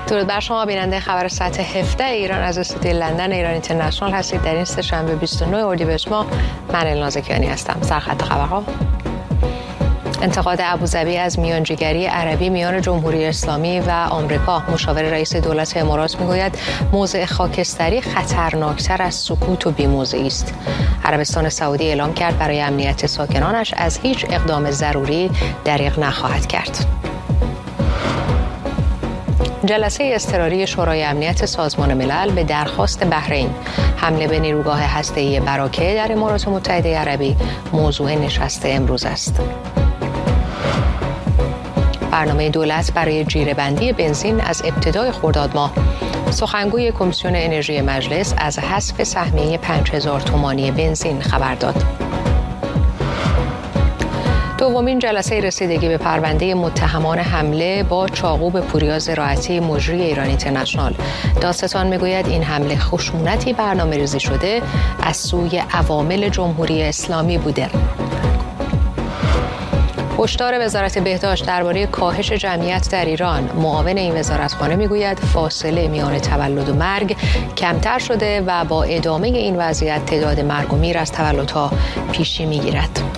درود بر شما بیننده خبر ساعت 17 ایران از استودیوی لندن ایران اینترنشنال هستید. در این سه‌شنبه 29 اردیبهشت ماه من النازکیانی هستم. سرخط خبرها: انتقاد ابوظبی از میانجیگری عربی میان جمهوری اسلامی و آمریکا. مشاور رئیس دولت امارات میگوید موضع خاکستری خطرناکتر از سکوت و بی‌موضعی است. عربستان سعودی اعلام کرد برای امنیت ساکنانش از هیچ اقدام ضروری دریغ نخواهد کرد. جلسه اضطراری شورای امنیت سازمان ملل به درخواست بحرین. حمله به نیروگاه هسته‌ای براکه در امارات متحده عربی موضوع نشست امروز است. برنامه دولت برای جیره‌بندی بنزین از ابتدای خرداد ماه. سخنگوی کمیسیون انرژی مجلس از حذف سهمیه 5000 تومانی بنزین خبر داد. دومین جلسه رسیدگی به پرونده متهمان حمله با چاقو به پوریا زراعتی مجری ایران اینترنشنال. دادستان میگوید این حمله خشونتی برنامه‌ریزی شده از سوی عوامل جمهوری اسلامی بوده. هشدار وزارت بهداشت درباره کاهش جمعیت در ایران. معاون این وزارتخانه میگوید فاصله میان تولد و مرگ کمتر شده و با ادامه این وضعیت تعداد مرگ و میر از تولدها پیشی میگیرد.